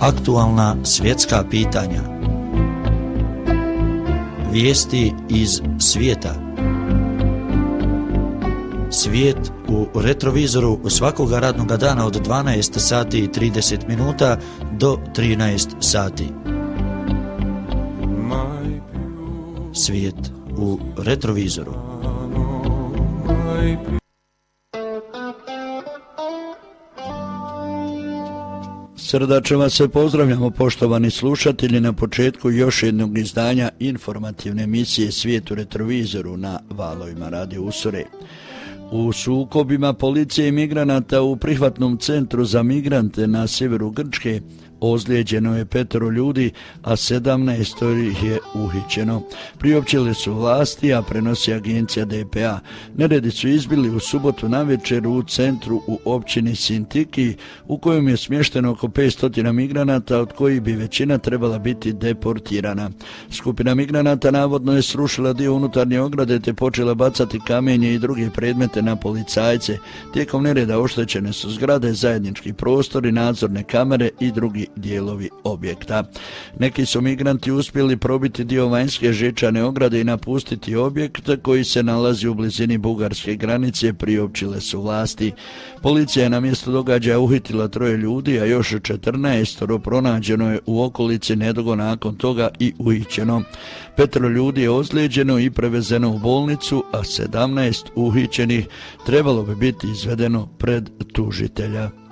Aktualna svjetska pitanja. Vijesti iz svijeta. Svijet u retrovizoru svakoga radnog dana od 12 sati i 30 minuta do 13 sati. Svijet u retrovizoru. Srdačno vas se pozdravljamo, poštovani slušatelji, na početku još jednog izdanja informativne emisije Svijet u retrovizoru na valovima Radio Usure. U sukobima policije i migranata u prihvatnom centru za migrante na sjeveru Grčke ozlijeđeno je 5 ljudi, a 17 ih je uhićeno. Priopćile su vlasti, a prenosi agencija DPA. Neredi su izbili u subotu navečer u centru u općini Sintiki, u kojem je smješteno oko 500 migranata, od kojih bi većina trebala biti deportirana. Skupina migranata navodno je srušila dio unutarnje ograde te počela bacati kamenje i druge predmete na policajce. Tijekom nereda oštećene su zgrade, zajednički prostori, nadzorne kamere i drugi dijelovi objekta. Neki su migranti uspjeli probiti dio vanjske žičane ograde i napustiti objekt koji se nalazi u blizini bugarske granice, priopćile su vlasti. Policija je na mjestu događaja uhitila 3 ljudi, a još 14 pronađeno je u okolici nedugo nakon toga i uhićeno. 5 ljudi je ozlijeđeno i prevezeno u bolnicu, a 17 uhićenih trebalo bi biti izvedeno pred tužitelja.